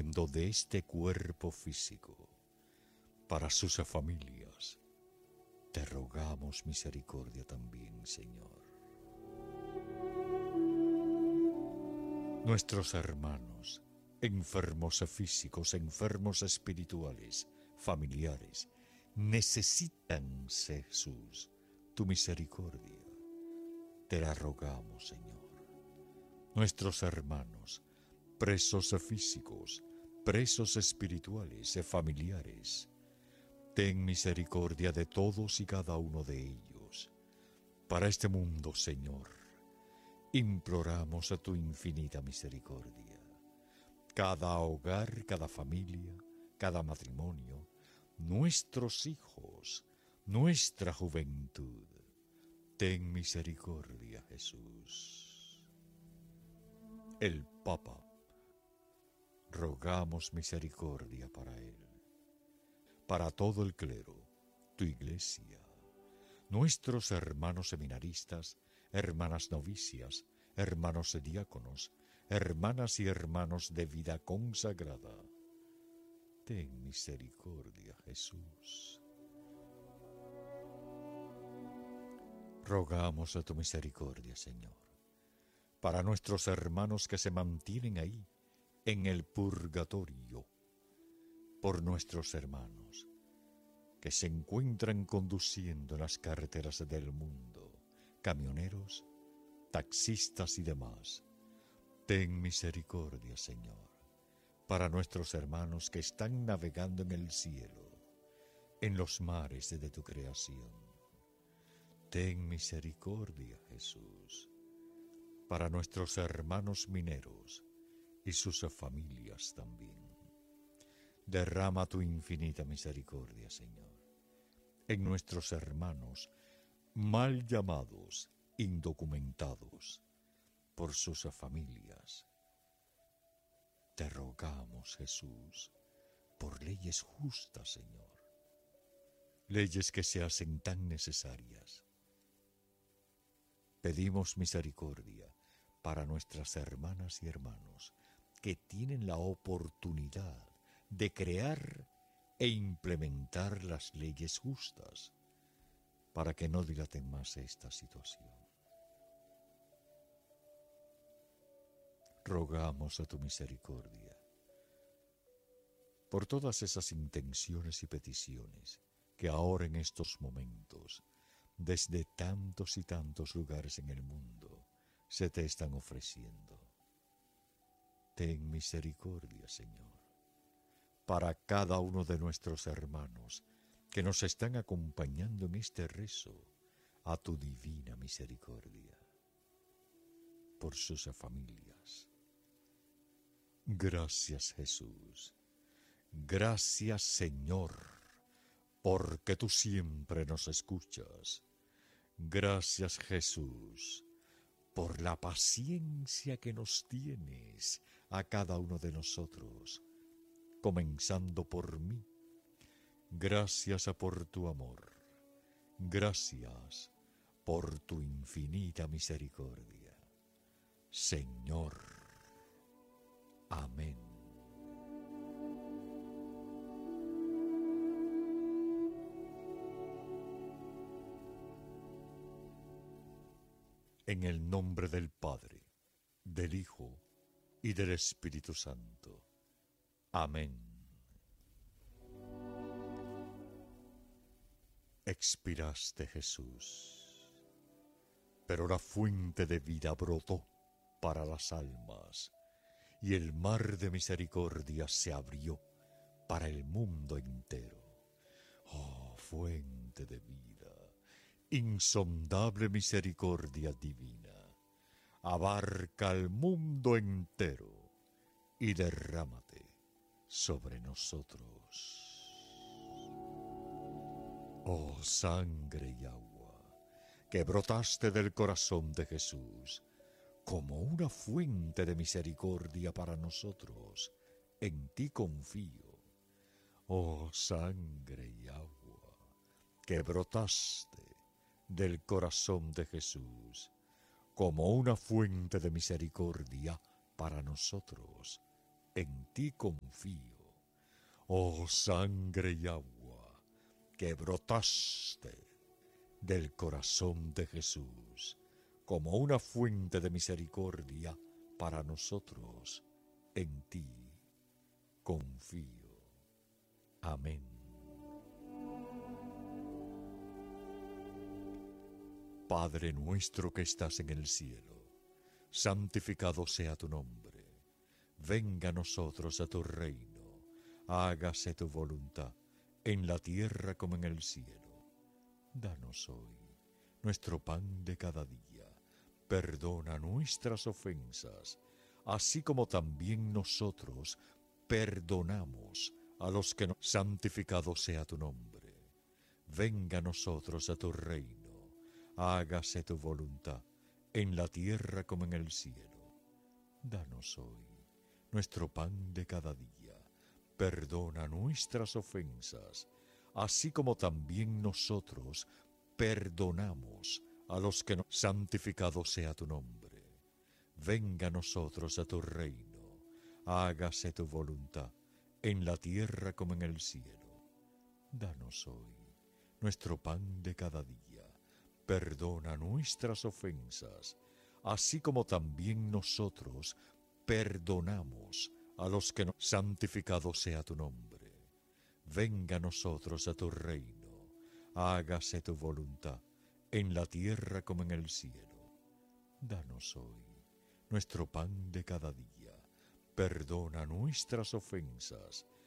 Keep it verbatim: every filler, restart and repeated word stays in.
partiendo de este cuerpo físico para sus familias, te rogamos misericordia también, Señor. Nuestros hermanos, enfermos físicos, enfermos espirituales, familiares, necesitan, Jesús, tu misericordia. Te la rogamos, Señor. Nuestros hermanos, presos físicos, presos espirituales y familiares, ten misericordia de todos y cada uno de ellos. Para este mundo, Señor, imploramos a tu infinita misericordia. Cada hogar, cada familia, cada matrimonio, nuestros hijos, nuestra juventud, ten misericordia, Jesús. El Papa, rogamos misericordia para él. Para todo el clero, tu iglesia, nuestros hermanos seminaristas, hermanas novicias, hermanos diáconos, hermanas y hermanos de vida consagrada, ten misericordia, Jesús. Rogamos a tu misericordia, Señor, para nuestros hermanos que se mantienen ahí, en el purgatorio, por nuestros hermanos que se encuentran conduciendo las carreteras del mundo, camioneros, taxistas y demás. Ten misericordia, Señor, para nuestros hermanos que están navegando en el cielo, en los mares de tu creación. Ten misericordia, Jesús, para nuestros hermanos mineros y sus familias también. Derrama tu infinita misericordia, Señor, en nuestros hermanos mal llamados, indocumentados, por sus familias. Te rogamos, Jesús, por leyes justas, Señor, leyes que se hacen tan necesarias. Pedimos misericordia para nuestras hermanas y hermanos que tienen la oportunidad de crear e implementar las leyes justas para que no dilaten más esta situación. Rogamos a tu misericordia por todas esas intenciones y peticiones que ahora en estos momentos, desde tantos y tantos lugares en el mundo, se te están ofreciendo. Ten misericordia, Señor, para cada uno de nuestros hermanos que nos están acompañando en este rezo a tu divina misericordia, por sus familias. Gracias, Jesús. Gracias, Señor, porque tú siempre nos escuchas. Gracias, Jesús, por la paciencia que nos tienes a cada uno de nosotros, comenzando por mí. Gracias por tu amor. Gracias por tu infinita misericordia. Señor. Amén. En el nombre del Padre, del Hijo y del Espíritu Santo. Amén. Expiraste, Jesús, pero la fuente de vida brotó para las almas, y el mar de misericordia se abrió para el mundo entero. Oh, fuente de vida, insondable misericordia divina, abarca el mundo entero y derrámate sobre nosotros. Oh, sangre y agua, que brotaste del corazón de Jesús, como una fuente de misericordia para nosotros, en ti confío. Oh, sangre y agua, que brotaste del corazón de Jesús, como una fuente de misericordia para nosotros, en ti confío. Oh sangre y agua que brotaste del corazón de Jesús como una fuente de misericordia para nosotros, en ti confío. Amén. Padre nuestro que estás en el cielo, santificado sea tu nombre. Venga a nosotros a tu reino, hágase tu voluntad, en la tierra como en el cielo. Danos hoy nuestro pan de cada día. Perdona nuestras ofensas, así como también nosotros perdonamos a los que nos... Santificado sea tu nombre. Venga a nosotros a tu reino. Hágase tu voluntad, en la tierra como en el cielo. Danos hoy nuestro pan de cada día. Perdona nuestras ofensas, así como también nosotros perdonamos a los que nos... Santificado sea tu nombre. Venga a nosotros a tu reino. Hágase tu voluntad, en la tierra como en el cielo. Danos hoy nuestro pan de cada día. Perdona nuestras ofensas, así como también nosotros perdonamos a los que nos... Santificado sea tu nombre. Venga a nosotros a tu reino. Hágase tu voluntad, en la tierra como en el cielo. Danos hoy nuestro pan de cada día. Perdona nuestras ofensas,